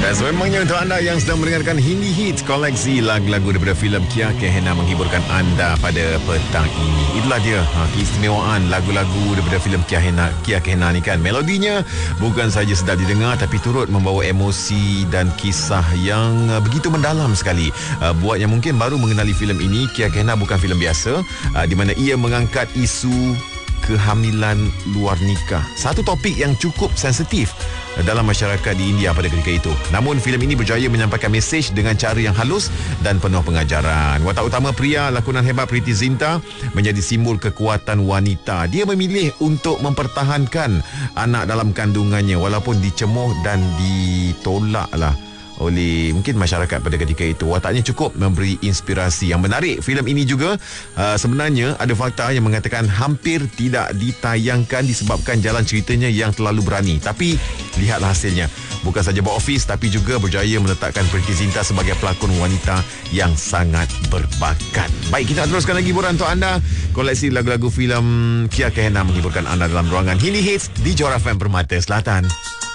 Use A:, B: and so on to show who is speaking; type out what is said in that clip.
A: Memangnya untuk anda yang sedang mendengarkan Hindi Hits, koleksi lagu-lagu daripada filem Kia Kehena menghiburkan anda pada petang ini. Itulah dia keistimewaan lagu-lagu daripada filem Kia Kehena ni kan. Melodinya bukan saja sedap didengar tapi turut membawa emosi dan kisah yang begitu mendalam sekali. Buat yang mungkin baru mengenali filem ini, Kia Kehena bukan filem biasa, di mana ia mengangkat isu kehamilan luar nikah, satu topik yang cukup sensitif dalam masyarakat di India pada ketika itu. Namun filem ini berjaya menyampaikan mesej dengan cara yang halus dan penuh pengajaran. Watak utama pria lakonan hebat Preity Zinta menjadi simbol kekuatan wanita. Dia memilih untuk mempertahankan anak dalam kandungannya walaupun dicemuh dan ditolak lah oleh mungkin masyarakat pada ketika itu. Wataknya cukup memberi inspirasi. Yang menarik, filem ini juga sebenarnya ada fakta yang mengatakan hampir tidak ditayangkan disebabkan jalan ceritanya yang terlalu berani. Tapi lihatlah hasilnya. Bukan saja box office tapi juga berjaya meletakkan Preity Zinta sebagai pelakon wanita yang sangat berbakat. Baik, kita teruskan lagi hiburan untuk anda. Koleksi lagu-lagu filem Kia Kehena menghiburkan anda dalam ruangan Hindi Hits di Johor FM Permata Selatan.